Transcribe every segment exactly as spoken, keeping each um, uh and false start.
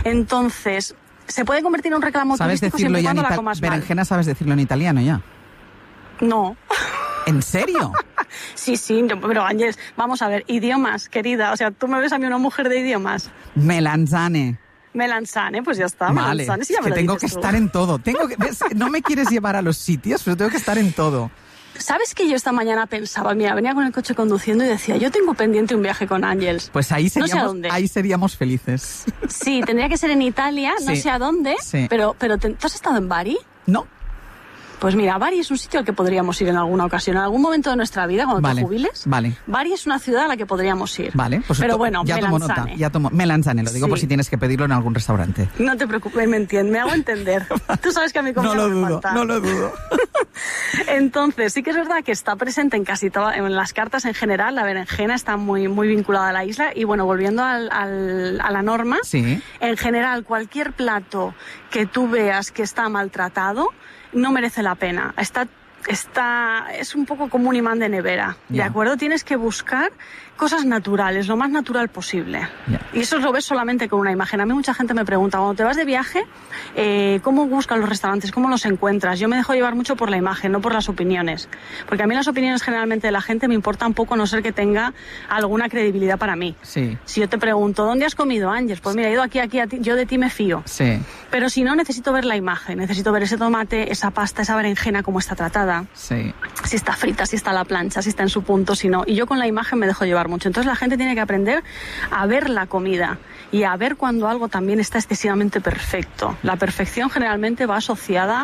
Entonces, se puede convertir en un reclamo turístico siempre y cuando la comas mal. Berenjena sabes decirlo en italiano ya. No. ¿En serio? Sí, sí, pero Ángeles, vamos a ver, idiomas, querida. O sea, tú me ves a mí una mujer de idiomas. Melanzane. Melanzane, pues ya está. Vale, Melanzane, sí, ya es me que lo tengo que dices tú. estar en todo. Tengo que, ¿ves? No me quieres llevar a los sitios, pero tengo que estar en todo. ¿Sabes que yo esta mañana pensaba? Mira, venía con el coche conduciendo y decía, yo tengo pendiente un viaje con Ángeles. Pues ahí seríamos, no sé a dónde. ahí seríamos felices. Sí, tendría que ser en Italia, no Sí. sé a dónde, Sí. pero, pero te, ¿tú has estado en Bari? No. Pues mira, Bari es un sitio al que podríamos ir en alguna ocasión, en algún momento de nuestra vida, cuando Vale, te jubiles. vale. Bari es una ciudad a la que podríamos ir. Vale, pues pero to- bueno, ya tomo nota. Melanzane. Ya tomo, Melanzane, lo digo Sí. por si tienes que pedirlo en algún restaurante. No te preocupes, me entiendes, me hago entender. Tú sabes que a mí No comida lo me dudo, falta. no lo dudo. Entonces, sí que es verdad que está presente en casi todas, en las cartas en general, la berenjena está muy, muy vinculada a la isla. Y bueno, volviendo al, al, a la norma, Sí. en general, cualquier plato que tú veas que está maltratado, no merece la pena. Está, está, es un poco como un imán de nevera, ¿de Ya. acuerdo? Tienes que buscar cosas naturales, lo más natural posible. Ya. Y eso lo ves solamente con una imagen. A mí mucha gente me pregunta, cuando te vas de viaje, eh, ¿cómo buscas los restaurantes? ¿Cómo los encuentras? Yo me dejo llevar mucho por la imagen, no por las opiniones. Porque a mí las opiniones generalmente de la gente me importan poco, a no ser que tenga alguna credibilidad para mí. Sí, Si yo te pregunto, ¿dónde has comido, Ángeles? Pues mira, he ido aquí, aquí, a ti, yo de ti me fío. sí, Pero si no, necesito ver la imagen, necesito ver ese tomate, esa pasta, esa berenjena, cómo está tratada, sí. si está frita, si está a la plancha, si está en su punto, si no. Y yo con la imagen me dejo llevar mucho. Entonces la gente tiene que aprender a ver la comida y a ver cuando algo también está excesivamente perfecto. La perfección generalmente va asociada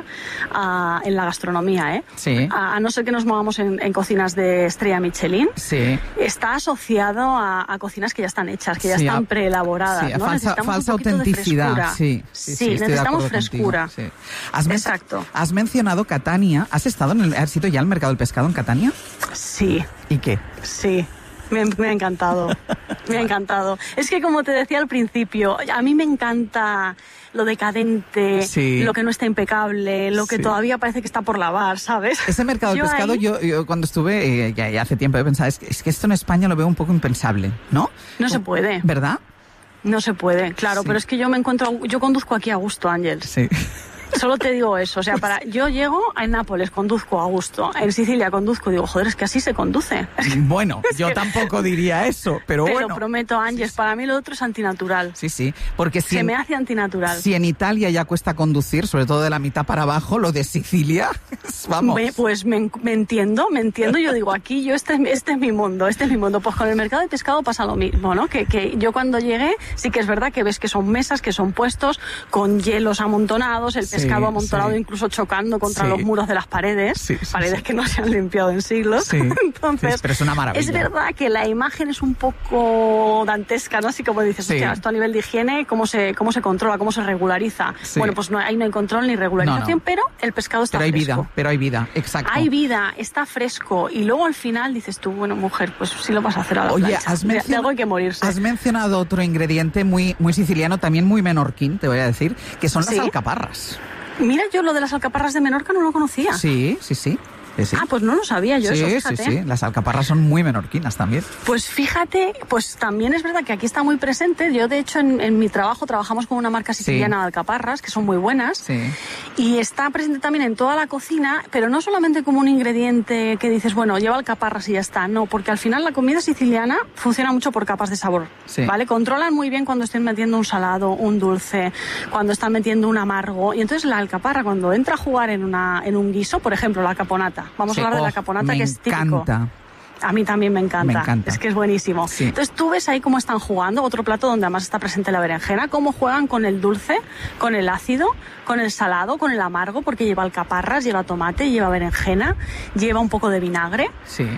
a, en la gastronomía, ¿eh? Sí. A, a no ser que nos movamos en, en cocinas de estrella Michelin. Sí. Está asociado a, a cocinas que ya están hechas, que ya Sí, están a- preelaboradas. Sí, ¿no? falsa, Necesitamos falsa un poquito de autenticidad. frescura. Sí, sí, sí, estoy de necesitamos acuerdo frescura. contigo, sí. Has, men- Exacto. has mencionado Catania. ¿Has estado en el, has ido ya al mercado del pescado en Catania? Sí. ¿Y qué? Sí, me, me ha encantado, me ha encantado. Es que como te decía al principio, a mí me encanta lo decadente, Sí. lo que no está impecable, lo que Sí. todavía parece que está por lavar, ¿sabes? Ese mercado del Yo pescado, ahí- yo, yo cuando estuve, eh, ya, ya hace tiempo, he pensado, es que, es que esto en España lo veo un poco impensable, ¿no? No se puede, ¿Verdad? no se puede, claro, Sí. pero es que yo me encuentro, yo conduzco aquí a gusto, Ángeles. Sí. Solo te digo eso, o sea, para yo llego a Nápoles, conduzco a gusto, en Sicilia conduzco, digo, joder, es que así se conduce. Bueno, yo que- tampoco diría eso, pero Te bueno. lo prometo, Ángeles, para mí lo otro es antinatural. Sí, sí, porque si Se en, me hace antinatural. si en Italia ya cuesta conducir, sobre todo de la mitad para abajo, lo de Sicilia, vamos. Me- pues me, me entiendo, me entiendo. Yo digo, aquí yo este, es mi- este es mi mundo, este es mi mundo. Pues con el mercado de pescado pasa lo mismo, ¿no? Que, que yo cuando llegué, sí que es verdad que ves que son mesas, que son puestos con hielos amontonados, el Sí, pescado amontonado sí. incluso chocando contra Sí. los muros de las paredes, Sí, sí, paredes sí. que no se han limpiado en siglos. Sí, Entonces, sí, pero es una maravilla. es verdad que la imagen es un poco dantesca, ¿no? Así como dices, Sí. hostia, esto a nivel de higiene, ¿cómo se, cómo se controla, cómo se regulariza? Sí. Bueno, pues no, ahí no hay control ni regularización, No, no. pero el pescado está Pero hay fresco. vida, pero hay vida, exacto. Hay vida, está fresco. Y luego al final dices tú, bueno, mujer, pues sí lo vas a hacer a la Oye, plancha. has, De- de mencion- algo hay que morirse. has mencionado otro ingrediente muy, muy siciliano, también muy menorquín, te voy a decir, que son las ¿Sí? alcaparras. Mira, yo lo de las alcaparras de Menorca no lo conocía. Sí, sí, sí. sí, sí. Ah, pues no lo sabía yo sí, eso, sí, fíjate. sí, las alcaparras son muy menorquinas también. Pues fíjate, pues también es verdad que aquí está muy presente. Yo, de hecho, en, en mi trabajo trabajamos con una marca siciliana de alcaparras, que son muy buenas. Sí. Y está presente también en toda la cocina, pero no solamente como un ingrediente que dices, bueno, lleva alcaparras y ya está. No, porque al final la comida siciliana funciona mucho por capas de sabor. Sí. ¿Vale? Controlan muy bien cuando estén metiendo un salado, un dulce, cuando están metiendo un amargo. Y entonces la alcaparra, cuando entra a jugar en, una, en un guiso, por ejemplo, la caponata. Vamos Sí, a hablar de oh, la caponata, me que es típico. encanta. A mí también me encanta. Me encanta. Es que es buenísimo. Sí. Entonces tú ves ahí cómo están jugando, otro plato donde además está presente la berenjena, cómo juegan con el dulce, con el ácido, con el salado, con el amargo, porque lleva alcaparras, lleva tomate, lleva berenjena, lleva un poco de vinagre, Sí.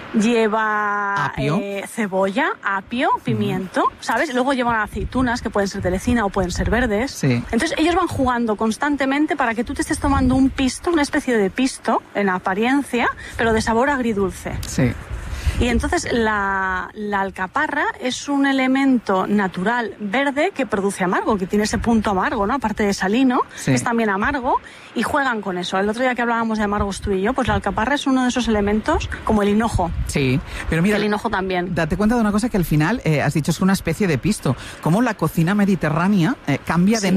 lleva Apio. eh, cebolla, apio, pimiento, ¿sabes? Luego llevan aceitunas que pueden ser de lecina o pueden ser verdes. Sí. Entonces ellos van jugando constantemente para que tú te estés tomando un pisto, una especie de pisto en apariencia, pero de sabor agridulce. Sí. Y entonces la, la alcaparra es un elemento natural verde que produce amargo, que tiene ese punto amargo, ¿no? Aparte de salino, sí. Es también amargo, y juegan con eso. El otro día que hablábamos de amargos tú y yo, pues la alcaparra es uno de esos elementos, como el hinojo. Sí, pero mira, el hinojo también. Date cuenta de una cosa que al final eh, has dicho, es una especie de pisto. Cómo la cocina mediterránea eh, cambia sí. de